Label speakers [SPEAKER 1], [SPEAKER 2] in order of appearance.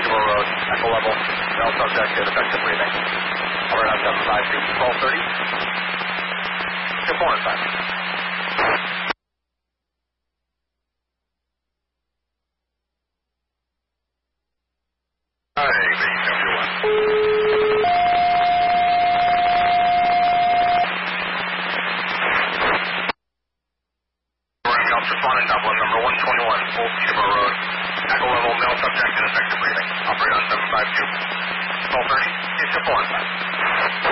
[SPEAKER 1] Peterborough Road, Echo Level, male subject, ineffective breathing. Operate on 752, 1230. Good morning, sir. Responding Dublin, number 121, Old Peterborough Road. Echo level, male subject, ineffective breathing. Operate on 752. 1230. Please come forward, sir.